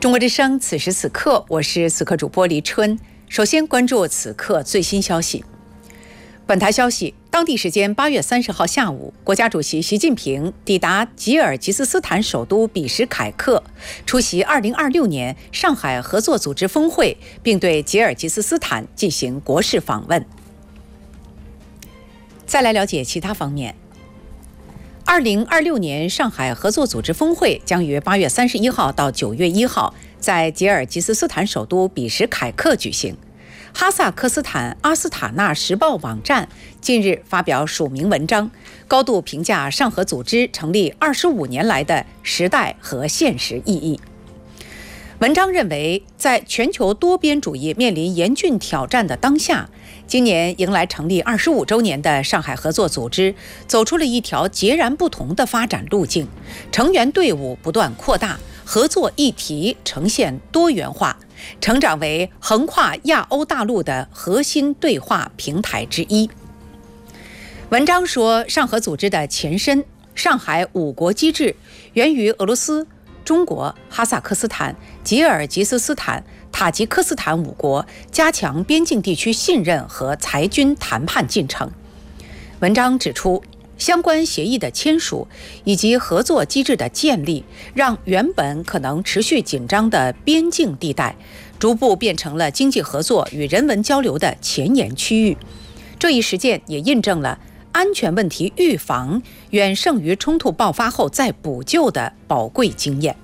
中国之声，此时此刻，我是此刻主播黎春。首先关注此刻最新消息。本台消息，当地时间8月30号下午，国家主席习近平抵达吉尔吉斯斯坦首都比什凯克，出席2026年上海合作组织峰会，并对吉尔吉斯斯坦进行国事访问。再来了解其他方面。2026年上海合作组织峰会将于8月31号到9月1号在吉尔吉斯斯坦首都比什凯克举行。哈萨克斯坦阿斯塔纳时报网站近日发表署名文章，高度评价上合组织成立25年来的时代和现实意义。文章认为，在全球多边主义面临严峻挑战的当下，今年迎来成立25周年的上海合作组织走出了一条截然不同的发展路径，成员队伍不断扩大，合作议题呈现多元化，成长为横跨亚欧大陆的核心对话平台之一。文章说，上合组织的前身上海5国机制源于俄罗斯、中国、哈萨克斯坦、吉尔吉斯斯坦、塔吉克斯坦5国加强边境地区信任和裁军谈判进程。文章指出，相关协议的签署以及合作机制的建立，让原本可能持续紧张的边境地带逐步变成了经济合作与人文交流的前沿区域。这一实践也印证了安全问题预防远胜于冲突爆发后再补救的宝贵经验。